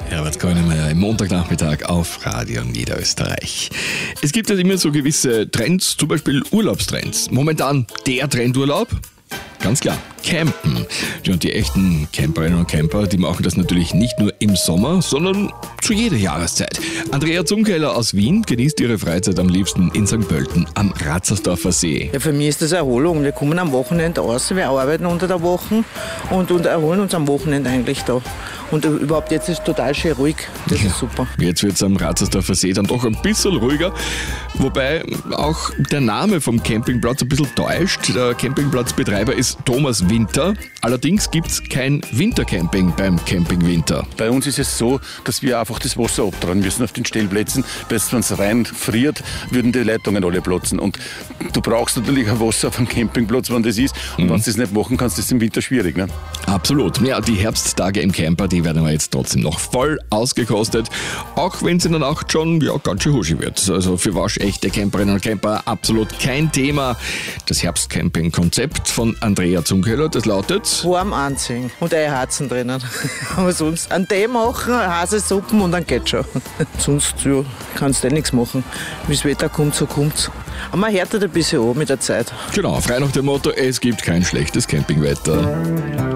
Herbert Grönemeyer im Montagnachmittag auf Radio Niederösterreich. Es gibt ja immer so gewisse Trends, zum Beispiel Urlaubstrends. Momentan der Trendurlaub? Ganz klar, Campen. Ja, und die echten Camperinnen und Camper, die machen das natürlich nicht nur im Sommer, sondern zu jeder Jahreszeit. Andrea Zumkeller aus Wien genießt ihre Freizeit am liebsten in St. Pölten am Ratzersdorfer See. Ja, für mich ist das Erholung. Wir kommen am Wochenende raus, wir arbeiten unter der Woche und erholen uns am Wochenende eigentlich da. Und überhaupt jetzt ist es total schön ruhig. Das ist super. Jetzt wird es am Ratzersdorfer See dann doch ein bisschen ruhiger, wobei auch der Name vom Campingplatz ein bisschen täuscht. Der Campingplatzbetreiber ist Thomas Winter. Allerdings gibt es kein Wintercamping beim Camping Winter. Bei uns ist es so, dass wir einfach das Wasser abtragen müssen auf den Stellplätzen. Wenn es rein friert, würden die Leitungen alle platzen. Und du brauchst natürlich ein Wasser auf dem Campingplatz, wenn das ist. Und wenn du das nicht machen kannst, ist es im Winter schwierig. Ne? Absolut. Ja, die Herbsttage im Camper, die werden wir jetzt trotzdem noch voll ausgekostet. Auch wenn es in der Nacht schon ganz schön huschig wird. Also für waschechte Camperinnen und Camper absolut kein Thema. Das Herbstcamping-Konzept von Andrea Zumkeller, das lautet: Warm anziehen und Heizen drinnen. Aber sonst einen Tee machen, Haselsuppen und dann geht's schon. Sonst ja, kannst du nichts machen. Wie das Wetter kommt, so kommt's. Aber man härtet ein bisschen an mit der Zeit. Genau, frei nach dem Motto, es gibt kein schlechtes Campingwetter.